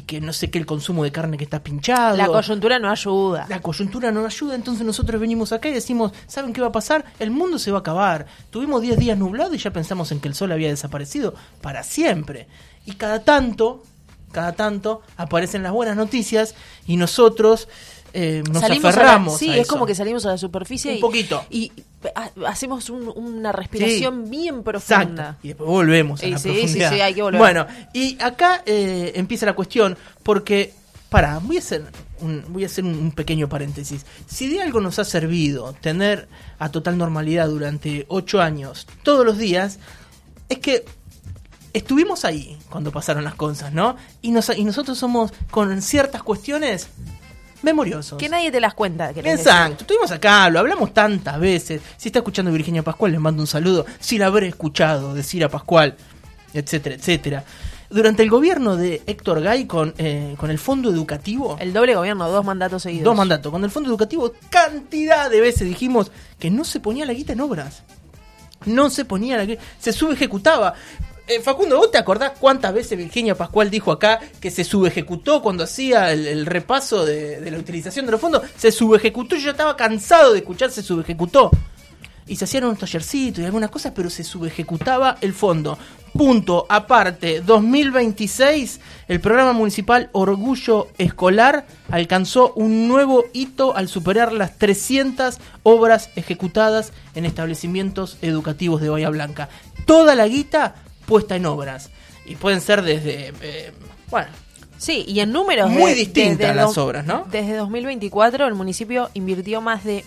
que no sé qué, el consumo de carne que está pinchado. La coyuntura no ayuda. La coyuntura no ayuda, entonces nosotros venimos acá y decimos, ¿saben qué va a pasar? El mundo se va a acabar. Tuvimos 10 días nublados y ya pensamos en que el sol había desaparecido para siempre. Y cada tanto aparecen las buenas noticias y nosotros nos aferramos sí, a es eso. como que salimos a la superficie un poquito. Y hacemos una respiración bien profunda. Exacto. Y después volvemos a la profundidad. Sí, hay que volver. Bueno, y acá empieza la cuestión, porque voy a hacer un pequeño paréntesis. Si de algo nos ha servido tener a total normalidad durante 8 años, todos los días, es que estuvimos ahí cuando pasaron las cosas, ¿no? Y nosotros somos, con ciertas cuestiones, memoriosos. Que nadie te las cuenta. Exacto, estuvimos acá, lo hablamos tantas veces. Si está escuchando Virginia Pascual, les mando un saludo. Si la habré escuchado decir a Pascual, etcétera, etcétera. Durante el gobierno de Héctor Gay con el fondo educativo... El doble gobierno, 2 mandatos seguidos. 2 mandatos. Con el fondo educativo, cantidad de veces dijimos que no se ponía la guita en obras. No se ponía la guita, se subejecutaba. Facundo, ¿vos te acordás cuántas veces Virginia Pascual dijo acá que se subejecutó cuando hacía el repaso de la utilización de los fondos? Se subejecutó, yo ya estaba cansado de escuchar se subejecutó. Y se hacían unos tallercitos y algunas cosas, pero se subejecutaba el fondo. Punto aparte, 2026, el programa municipal Orgullo Escolar alcanzó un nuevo hito al superar las 300 obras ejecutadas en establecimientos educativos de Bahía Blanca. Toda la guita puesta en obras. Y pueden ser desde... sí, y en números muy distintas las obras, ¿no? Desde 2024 el municipio invirtió más de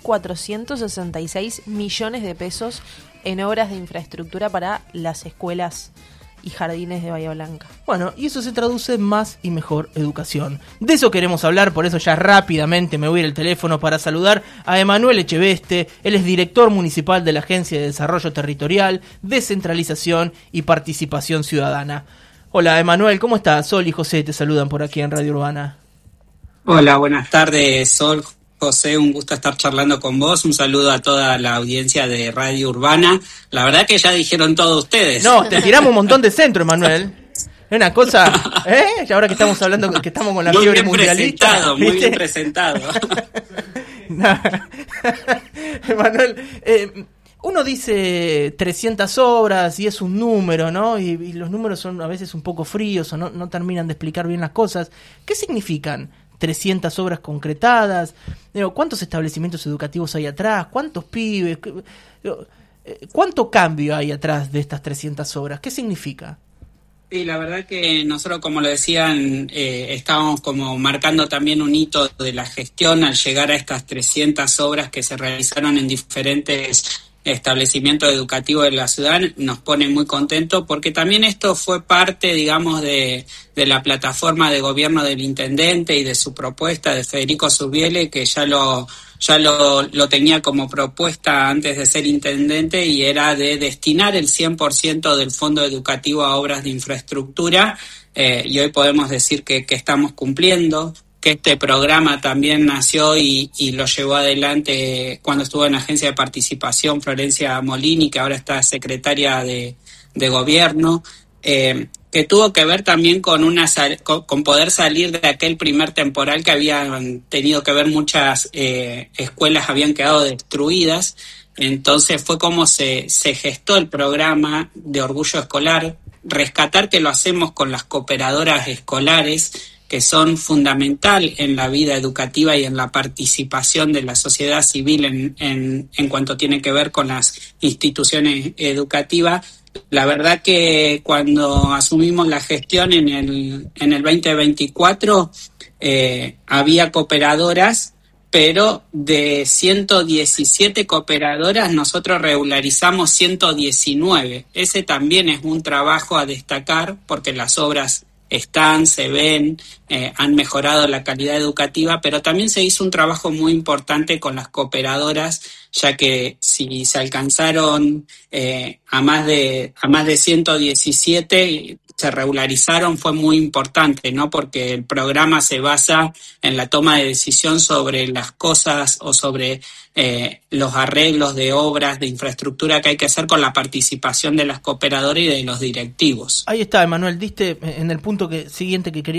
1.466 millones de pesos en obras de infraestructura para las escuelas y jardines de Bahía Blanca. Bueno, y eso se traduce en más y mejor educación. De eso queremos hablar, por eso ya rápidamente me voy a ir al teléfono para saludar a Emanuel Echeveste. Él es director municipal de la Agencia de Desarrollo Territorial, Descentralización y Participación Ciudadana. Hola, Emanuel, ¿cómo estás? Sol y José te saludan por aquí en Radio Urbana. Hola, buenas tardes, Sol, José, un gusto estar charlando con vos. Un saludo a toda la audiencia de Radio Urbana. La verdad que ya dijeron todo ustedes. No, te tiramos un montón de centro, Emanuel. Es una cosa, Y ahora que estamos hablando, que estamos con la muy fiebre bien mundialista. Presentado, muy bien presentado. Emanuel, uno dice 300 obras y es un número, ¿no? Y los números son a veces un poco fríos o no terminan de explicar bien las cosas. ¿Qué significan 300 obras concretadas? ¿Cuántos establecimientos educativos hay atrás? ¿Cuántos pibes? ¿Cuánto cambio hay atrás de estas 300 obras? ¿Qué significa? Y la verdad que nosotros, como lo decían, estábamos como marcando también un hito de la gestión al llegar a estas 300 obras que se realizaron en diferentes establecimientos educativos de la ciudad. Nos pone muy contentos porque también esto fue parte, digamos, de la plataforma de gobierno del intendente y de su propuesta de Federico Subiele, que ya lo tenía como propuesta antes de ser intendente, y era de destinar el 100% del fondo educativo a obras de infraestructura, y hoy podemos decir que estamos cumpliendo, que este programa también nació y lo llevó adelante cuando estuvo en la Agencia de Participación Florencia Molini, que ahora está secretaria de gobierno, que tuvo que ver también con poder salir de aquel primer temporal que habían tenido que ver muchas escuelas habían quedado destruidas. Entonces fue como se gestó el programa de Orgullo Escolar, rescatar que lo hacemos con las cooperadoras escolares, que son fundamental en la vida educativa y en la participación de la sociedad civil en cuanto tiene que ver con las instituciones educativas. La verdad que cuando asumimos la gestión en el 2024 había cooperadoras, pero de 117 cooperadoras nosotros regularizamos 119. Ese también es un trabajo a destacar porque las obras están, se ven, han mejorado la calidad educativa, pero también se hizo un trabajo muy importante con las cooperadoras, ya que si se alcanzaron a más de 117, se regularizaron, fue muy importante, ¿no? Porque el programa se basa en la toma de decisión sobre las cosas o sobre los arreglos de obras, de infraestructura que hay que hacer con la participación de las cooperadoras y de los directivos. Ahí está, Emanuel, diste en el punto siguiente que quería